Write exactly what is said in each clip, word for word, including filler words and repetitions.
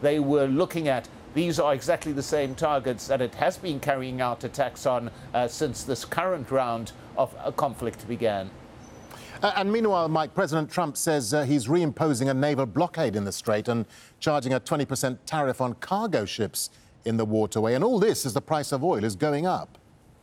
they were looking at. These are exactly the same targets that it has been carrying out attacks on uh, since this current round of uh, conflict began. Uh, and meanwhile, Mike, President Trump says uh, he's reimposing a naval blockade in the Strait and charging a twenty percent tariff on cargo ships in the waterway. And all this as the price of oil is going up.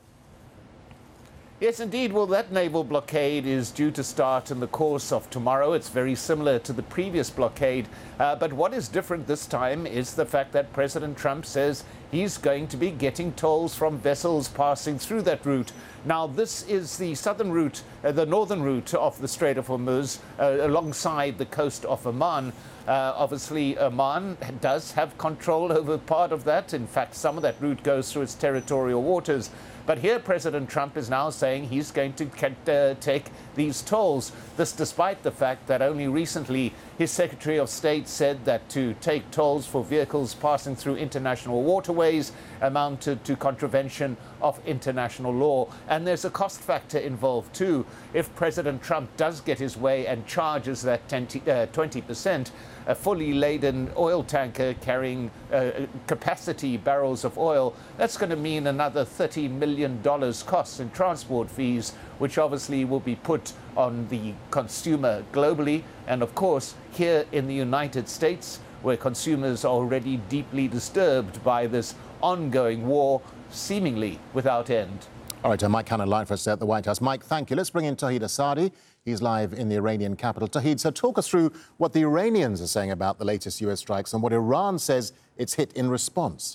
Yes, indeed. Well, that naval blockade is due to start in the course of tomorrow. It's very similar to the previous blockade. Uh, but what is different this time is the fact that President Trump says he's going to be getting tolls from vessels passing through that route. Now, this is the southern route, uh, the northern route of the Strait of Hormuz, uh, alongside the coast of Oman. Uh, obviously, Oman does have control over part of that. In fact, some of that route goes through its territorial waters. But here, President Trump is now saying he's going to uh, take these tolls. This despite the fact that only recently his Secretary of State said that to take tolls for vehicles passing through international waterways amounted to contravention of international law. And there's a cost factor involved too. If President Trump does get his way and charges that twenty percent, a fully laden oil tanker carrying uh, capacity barrels of oil, that's going to mean another thirty million dollars costs in transport fees, which obviously will be put on the consumer globally. And of course, here in the United States, where consumers are already deeply disturbed by this ongoing war, seemingly without end. All right, uh, Mike Cannon live for us at the White House. Mike, thank you. Let's bring in Tauhid Asadi. He's live in the Iranian capital. Tauhid, so talk us through what the Iranians are saying about the latest U S strikes and what Iran says it's hit in response.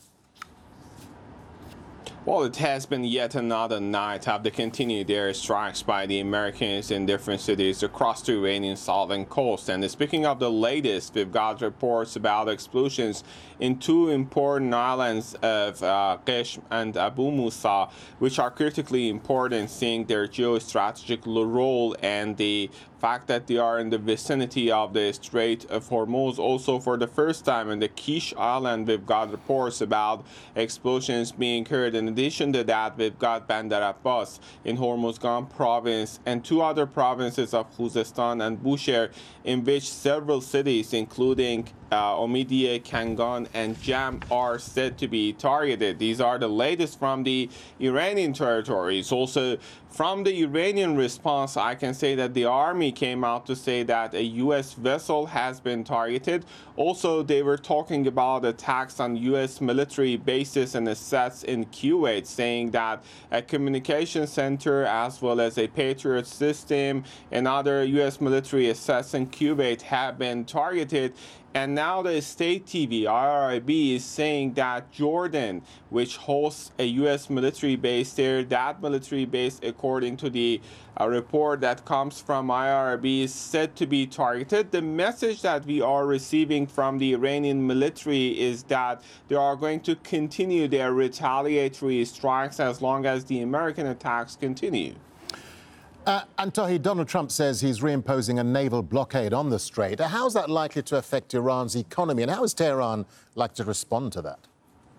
Well, it has been yet another night of the continued air strikes by the Americans in different cities across the Iranian southern coast. And speaking of the latest, we've got reports about explosions in two important islands of uh, Qeshm and Abu Musa, which are critically important, seeing their geostrategic role and the fact that they are in the vicinity of the Strait of Hormuz. Also, for the first time in the Kish Island, we've got reports about explosions being heard. In addition to that, we've got Bandar Abbas in Hormuzgan province and two other provinces of Khuzestan and Bushehr, in which several cities, including uh, Omidyeh, Kangan, and Jam, are said to be targeted. These are the latest from the Iranian territories. Also, from the Iranian response, I can say that the army came out to say that a U S vessel has been targeted. Also, they were talking about attacks on U S military bases and assets in Kuwait, saying that a communication center as well as a Patriot system and other U S military assets in Kuwait have been targeted. And now the state T V, I R I B, is saying that Jordan, which hosts a U S military base there, that military base, according to the uh, report that comes from I R I B, is said to be targeted. The message that we are receiving from the Iranian military is that they are going to continue their retaliatory strikes as long as the American attacks continue. Uh, and Tauhid, Donald Trump says he's reimposing a naval blockade on the Strait. How's that likely to affect Iran's economy, and how is Tehran likely to respond to that?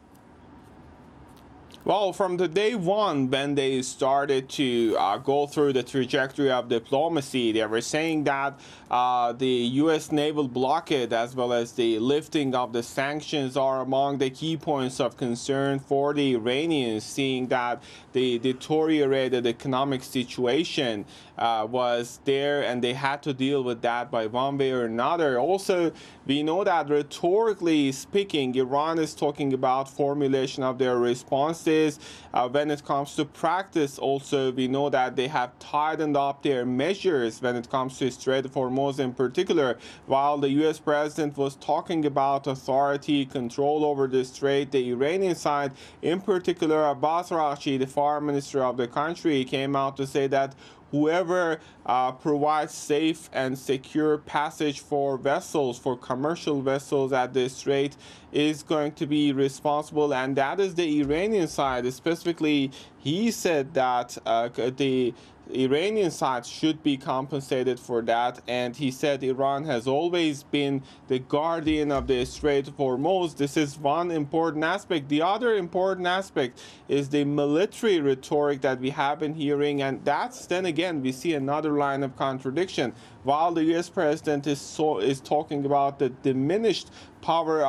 Well, from the day one, when they started to uh, go through the trajectory of diplomacy, they were saying that uh, the U S naval blockade as well as the lifting of the sanctions are among the key points of concern for the Iranians, seeing that the deteriorated economic situation uh, was there and they had to deal with that by one way or another. Also, we know that rhetorically speaking, Iran is talking about formulation of their responses. Uh, when it comes to practice, also, we know that they have tightened up their measures when it comes to Strait of Hormuz in particular. While the U S president was talking about authority, control over the strait, the Iranian side, in particular, Abbas Araghchi, the foreign minister of the country, came out to say that whoever uh, provides safe and secure passage for vessels, for commercial vessels at the strait, is going to be responsible. And that is the Iranian side. Specifically, he said that uh, the Iranian side should be compensated for that, and he said Iran has always been the guardian of the Strait of Hormuz. This is one important aspect. The other important aspect is the military rhetoric that we have been hearing, and that's then again we see another line of contradiction. While the U S president is so is talking about the diminished power